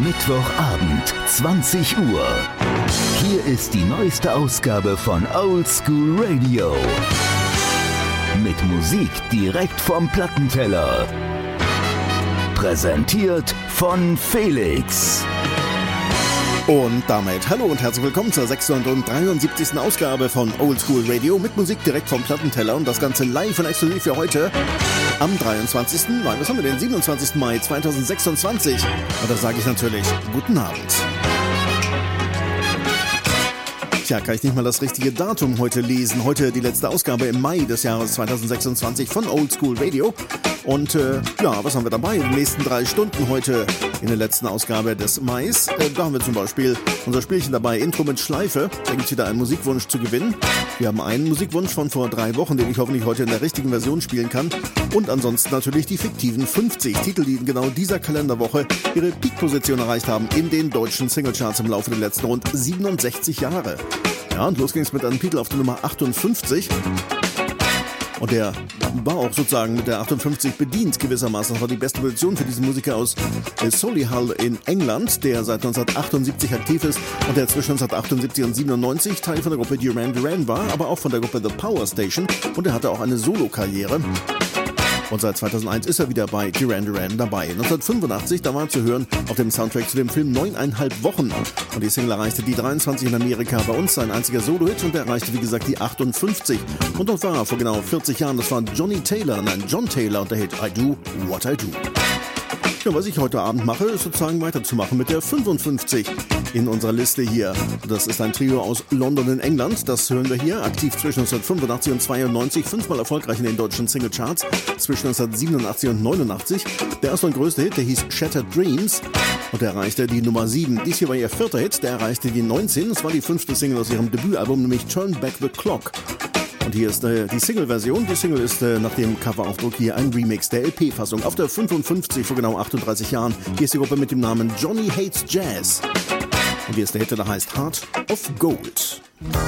Mittwochabend, 20 Uhr. Hier ist die neueste Ausgabe von Old School Radio. Mit Musik direkt vom Plattenteller. Präsentiert von Felix. Und damit hallo und herzlich willkommen zur 673. Ausgabe von Old School Radio mit Musik direkt vom Plattenteller und das Ganze live und exklusiv für heute am 23. Nein, was haben wir denn? 27. Mai 2026. Und da sage ich natürlich guten Abend. Tja, kann ich nicht mal das richtige Datum heute lesen. Heute die letzte Ausgabe im Mai des Jahres 2026 von Old School Radio. Und was haben wir dabei? In den nächsten 3 Stunden heute in der letzten Ausgabe des Mais. Da haben wir zum Beispiel unser Spielchen dabei, Intro mit Schleife. Da gibt es wieder einen Musikwunsch zu gewinnen. Wir haben einen Musikwunsch von vor 3 Wochen, den ich hoffentlich heute in der richtigen Version spielen kann. Und ansonsten natürlich die fiktiven 50 Titel, die in genau dieser Kalenderwoche ihre Peak-Position erreicht haben in den deutschen Singlecharts im Laufe der letzten rund 67 Jahre. Ja, und los ging es mit einem Titel auf der Nummer 58. Und der war auch sozusagen mit der 58 bedient gewissermaßen. Das war die beste Position für diesen Musiker aus Solihull in England, der seit 1978 aktiv ist und der zwischen 1978 und 97 Teil von der Gruppe Duran Duran war, aber auch von der Gruppe The Power Station, und er hatte auch eine Solo-Karriere. Und seit 2001 ist er wieder bei Duran Duran dabei. 1985, da war er zu hören auf dem Soundtrack zu dem Film 9,5 Wochen. Und die Single erreichte die 23 in Amerika, bei uns sein einziger Solo-Hit, und er erreichte, wie gesagt, die 58. Und dort war er vor genau 40 Jahren, das war John Taylor und der Hit I Do What I Do. Ja, was ich heute Abend mache, ist sozusagen weiterzumachen mit der 55 in unserer Liste hier. Das ist ein Trio aus London in England. Das hören wir hier, aktiv zwischen 1985 und 92, 5-mal erfolgreich in den deutschen Singlecharts, zwischen 1987 und 89. Der erste und größte Hit, der hieß Shattered Dreams und der erreichte die Nummer 7. Dies hier war ihr 4. Hit, der erreichte die 19. Das war die 5. Single aus ihrem Debütalbum, nämlich Turn Back the Clock. Und hier ist die Single-Version. Die Single ist nach dem Coveraufdruck hier ein Remix der LP-Fassung. Auf der 55 vor genau 38 Jahren. Hier ist die Gruppe mit dem Namen Johnny Hates Jazz. Und hier ist der Hit, der heißt Heart of Gold.